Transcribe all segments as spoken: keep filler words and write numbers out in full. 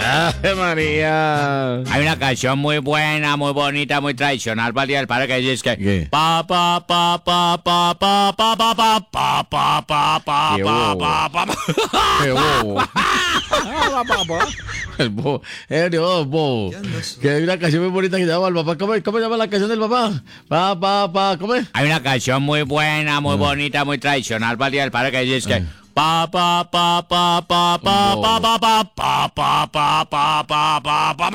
¡Ay, María! Hay una canción muy buena, muy bonita, muy tradicional para el Día del Padre que dice que ¿Qué? pa pa pa pa pa pa pa pa pa pa pa pa pa Qué pa bobo. pa pa. ¡Qué bobo! El bobo. El bobo. Que hay una canción muy bonita que se llama El Papá. ¿Cómo, cómo se llama la canción del papá? Pa, pa, pa. ¿Cómo es? Hay una canción muy buena, muy bonita, muy tradicional para el Día del Padre que dice que pa pa pa pa pa pa pa pa pa pa pa pa pa pa pa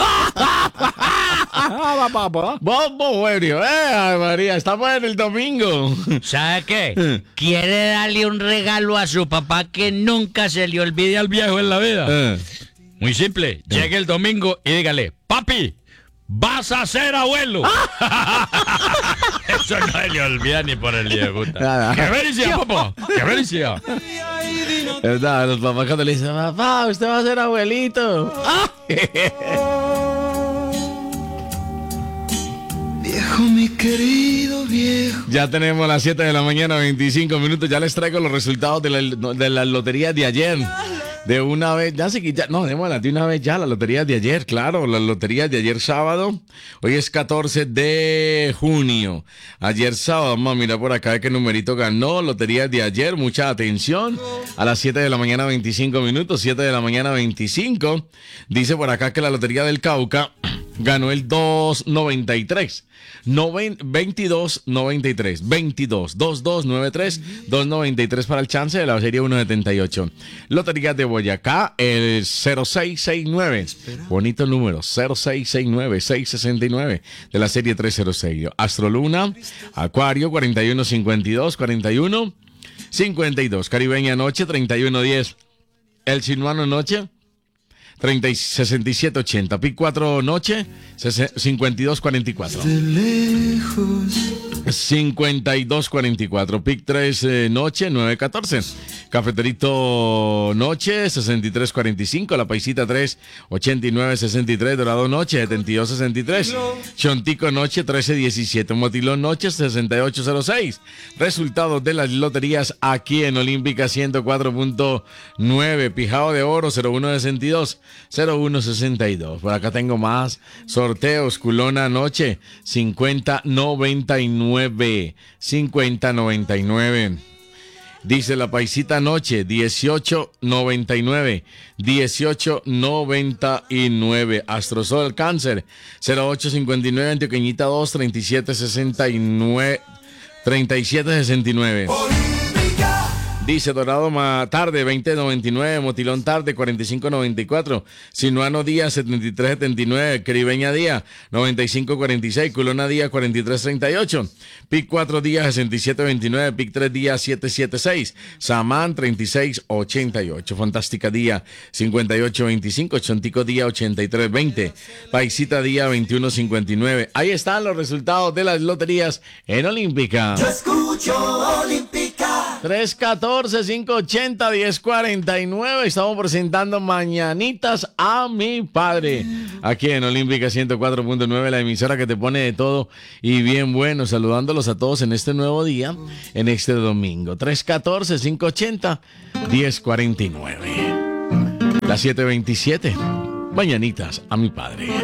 pa. Bobo, Eurio. ¡Eh, ay, María! Estamos en el domingo. ¿Sabe qué? Quiere darle un regalo a su papá que nunca se le olvide al viejo en la vida. Eh. Muy simple, llegue el domingo y dígale, papi, vas a ser abuelo. Eso no se le olvida ni por el día de puta. Nada. ¡Qué felicidad, papá! ¡Qué felicidad! Es verdad, los papás cuando le dicen, papá, usted va a ser abuelito. Viejo, mi querido viejo. Ya tenemos las siete de la mañana, veinticinco minutos. Ya les traigo los resultados de la, de la lotería de ayer. De una vez, ya se quita, no, démosla de una vez ya, la lotería de ayer, claro, la lotería de ayer sábado. Hoy es catorce de junio. Ayer sábado, vamos a mirar por acá qué numerito ganó. Lotería de ayer, mucha atención. A las siete de la mañana, veinticinco minutos, siete de la mañana, veinticinco. Dice por acá que la lotería del Cauca ganó el dos noventa y tres. veintidós noventa y tres, veintidós, veintidós noventa y tres, dos noventa y tres para el chance de la serie ciento setenta y ocho. Lotería de Boyacá, el cero seis seis nueve, bonito número, cero seis seis nueve, seiscientos sesenta y nueve de la serie trescientos seis. Astroluna, Acuario, cuarenta y uno cincuenta y dos, cuarenta y uno cincuenta y dos. Caribeña Noche, treinta y uno diez. El Sinuano Noche, treinta y sesenta y siete ochenta. Pic cuatro Noche, cincuenta y dos cuarenta y cuatro. De lejos. cincuenta y dos cuarenta y cuatro. Pic tres eh, Noche, nueve catorce. Cafeterito Noche, sesenta y tres cuarenta y cinco. La Paisita tres, ochenta y nueve sesenta y tres. Dorado Noche, setenta y dos sesenta y tres. Chontico Noche, trece diecisiete. Motilón Noche, sesenta y ocho cero seis. Resultados de las loterías aquí en Olímpica ciento cuatro punto nueve. Pijao de Oro, cero uno sesenta y dos, cero uno sesenta y dos. Por acá tengo más sorteos. Culona Noche, cincuenta noventa y nueve. cincuenta noventa y nueve. Dice la Paisita Noche, dieciocho noventa y nueve, dieciocho noventa y nueve. Astrosol Cáncer, cero ocho cincuenta y nueve, Antioqueñita dos, treinta y siete sesenta y nueve, treinta y siete sesenta y nueve. Dice Dorado Ma Tarde, veinte noventa y nueve, Motilón Tarde, cuarenta y cinco noventa y cuatro, Sinuano Día, setenta y tres setenta y nueve, Caribeña Día, noventa y cinco cuarenta y seis, Culona Día, cuarenta y tres treinta y ocho, Pic cuatro Días, sesenta y siete veintinueve, Pic tres Días, setecientos setenta y seis, Samán, treinta y seis ochenta y ocho, Fantástica Día, cincuenta y ocho veinticinco, Chontico Día, ochenta y tres veinte, Paisita Día, veintiuno cincuenta y nueve. Ahí están los resultados de las loterías en Olímpica. Yo escucho Olímpica. tres catorce, cinco ochenta, diez cuarenta y nueve. Estamos presentando Mañanitas a mi padre. Aquí en Olímpica ciento cuatro punto nueve, la emisora que te pone de todo y bien bueno. Saludándolos a todos en este nuevo día, en este domingo. tres catorce, cinco ochenta, diez cuarenta y nueve. Las siete veintisiete. Mañanitas a mi padre.